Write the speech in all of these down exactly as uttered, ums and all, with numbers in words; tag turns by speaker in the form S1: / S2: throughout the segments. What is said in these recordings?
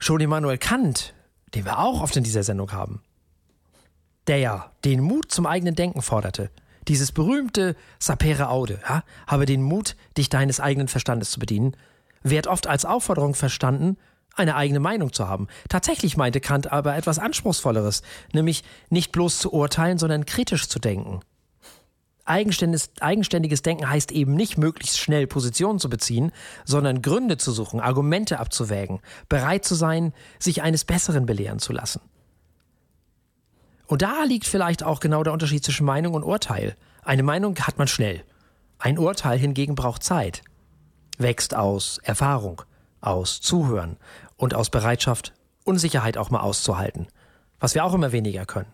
S1: schon Immanuel Kant, den wir auch oft in dieser Sendung haben, der ja den Mut zum eigenen Denken forderte, dieses berühmte sapere aude, ja, habe den Mut, dich deines eigenen Verstandes zu bedienen, wird oft als Aufforderung verstanden, eine eigene Meinung zu haben. Tatsächlich meinte Kant aber etwas Anspruchsvolleres, nämlich nicht bloß zu urteilen, sondern kritisch zu denken. Eigenständiges, eigenständiges Denken heißt eben nicht, möglichst schnell Positionen zu beziehen, sondern Gründe zu suchen, Argumente abzuwägen, bereit zu sein, sich eines Besseren belehren zu lassen. Und da liegt vielleicht auch genau der Unterschied zwischen Meinung und Urteil. Eine Meinung hat man schnell. Ein Urteil hingegen braucht Zeit. Wächst aus Erfahrung, aus Zuhören und aus Bereitschaft, Unsicherheit auch mal auszuhalten, was wir auch immer weniger können.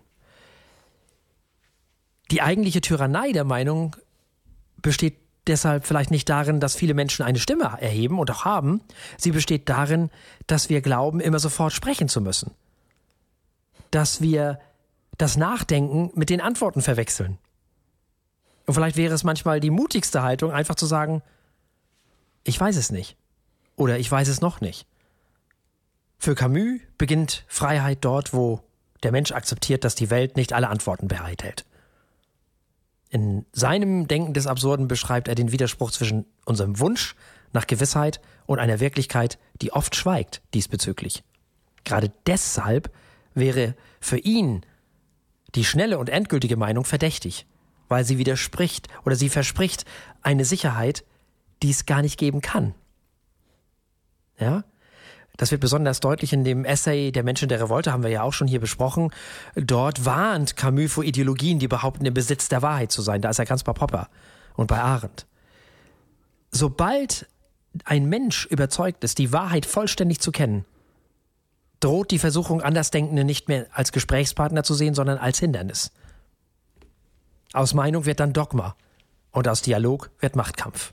S1: Die eigentliche Tyrannei der Meinung besteht deshalb vielleicht nicht darin, dass viele Menschen eine Stimme erheben und auch haben. Sie besteht darin, dass wir glauben, immer sofort sprechen zu müssen. Dass wir das Nachdenken mit den Antworten verwechseln. Und vielleicht wäre es manchmal die mutigste Haltung, einfach zu sagen, ich weiß es nicht. Oder ich weiß es noch nicht. Für Camus beginnt Freiheit dort, wo der Mensch akzeptiert, dass die Welt nicht alle Antworten bereithält. In seinem Denken des Absurden beschreibt er den Widerspruch zwischen unserem Wunsch nach Gewissheit und einer Wirklichkeit, die oft schweigt diesbezüglich. Gerade deshalb wäre für ihn die schnelle und endgültige Meinung verdächtig, weil sie widerspricht oder sie verspricht eine Sicherheit, die es gar nicht geben kann. Ja? Das wird besonders deutlich in dem Essay Der Mensch in der Revolte, haben wir ja auch schon hier besprochen. Dort warnt Camus vor Ideologien, die behaupten, im Besitz der Wahrheit zu sein. Da ist er ganz bei Popper und bei Arendt. Sobald ein Mensch überzeugt ist, die Wahrheit vollständig zu kennen, droht die Versuchung, Andersdenkende nicht mehr als Gesprächspartner zu sehen, sondern als Hindernis. Aus Meinung wird dann Dogma und aus Dialog wird Machtkampf.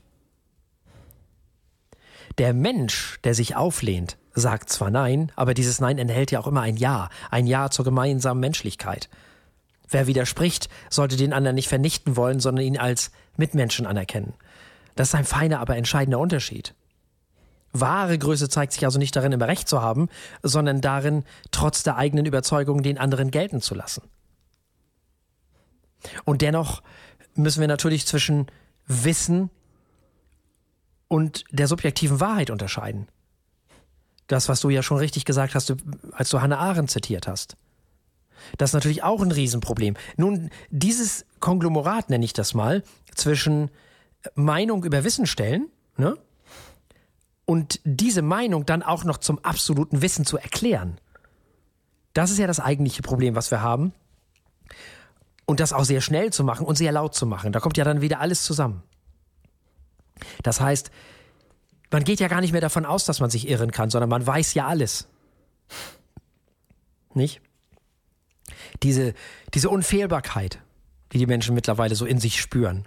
S1: Der Mensch, der sich auflehnt, sagt zwar Nein, aber dieses Nein enthält ja auch immer ein Ja, ein Ja zur gemeinsamen Menschlichkeit. Wer widerspricht, sollte den anderen nicht vernichten wollen, sondern ihn als Mitmenschen anerkennen. Das ist ein feiner, aber entscheidender Unterschied. Wahre Größe zeigt sich also nicht darin, immer Recht zu haben, sondern darin, trotz der eigenen Überzeugung den anderen gelten zu lassen. Und dennoch müssen wir natürlich zwischen Wissen und der subjektiven Wahrheit unterscheiden. Das, was du ja schon richtig gesagt hast, als du Hannah Arendt zitiert hast. Das ist natürlich auch ein Riesenproblem. Nun, dieses Konglomerat, nenne ich das mal, zwischen Meinung über Wissen stellen, ne, und diese Meinung dann auch noch zum absoluten Wissen zu erklären. Das ist ja das eigentliche Problem, was wir haben. Und das auch sehr schnell zu machen und sehr laut zu machen. Da kommt ja dann wieder alles zusammen. Das heißt, man geht ja gar nicht mehr davon aus, dass man sich irren kann, sondern man weiß ja alles. Nicht? Diese, diese Unfehlbarkeit, die die Menschen mittlerweile so in sich spüren.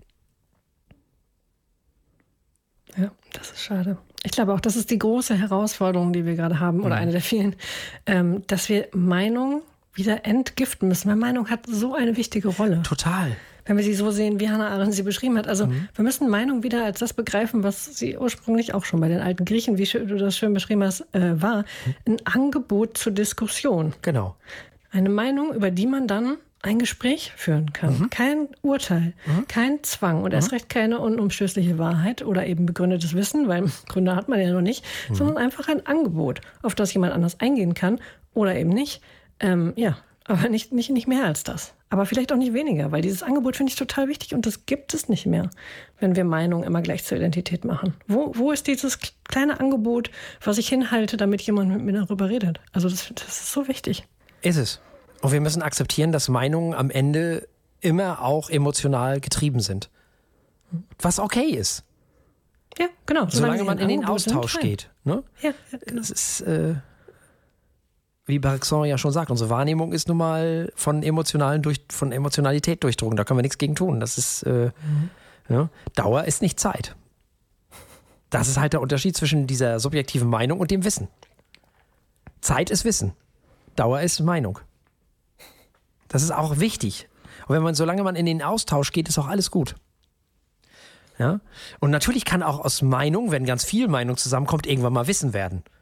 S2: Ja, das ist schade. Ich glaube auch, das ist die große Herausforderung, die wir gerade haben, oder mhm. eine der vielen, ähm, dass wir Meinung wieder entgiften müssen. Weil Meinung hat so eine wichtige Rolle.
S1: Total.
S2: Wenn wir sie so sehen, wie Hannah Arendt sie beschrieben hat. Also mhm. wir müssen Meinung wieder als das begreifen, was sie ursprünglich auch schon bei den alten Griechen, wie du das schön beschrieben hast, äh, war. Ein Angebot zur Diskussion.
S1: Genau.
S2: Eine Meinung, über die man dann ein Gespräch führen kann. Mhm. Kein Urteil, mhm. kein Zwang und mhm. erst recht keine unumstößliche Wahrheit oder eben begründetes Wissen, weil Gründe hat man ja noch nicht, mhm. sondern einfach ein Angebot, auf das jemand anders eingehen kann oder eben nicht. Ähm, ja, aber nicht, nicht, nicht mehr als das. Aber vielleicht auch nicht weniger, weil dieses Angebot finde ich total wichtig und das gibt es nicht mehr, wenn wir Meinung immer gleich zur Identität machen. Wo, wo ist dieses kleine Angebot, was ich hinhalte, damit jemand mit mir darüber redet? Also das, das ist so wichtig.
S1: Ist es. Und wir müssen akzeptieren, dass Meinungen am Ende immer auch emotional getrieben sind. Was okay ist.
S2: Ja, genau.
S1: Solange, Solange man in den Austausch geht. Ne?
S2: Ja, ja, genau.
S1: Das ist, äh, wie Bergson ja schon sagt, unsere Wahrnehmung ist nun mal von, emotionalen durch, von Emotionalität durchdrungen. Da können wir nichts gegen tun. Das ist, äh, mhm. ja, Dauer ist nicht Zeit. Das ist halt der Unterschied zwischen dieser subjektiven Meinung und dem Wissen. Zeit ist Wissen. Dauer ist Meinung. Das ist auch wichtig. Und wenn man, solange man in den Austausch geht, ist auch alles gut. Ja? Und natürlich kann auch aus Meinung, wenn ganz viel Meinung zusammenkommt, irgendwann mal Wissen werden.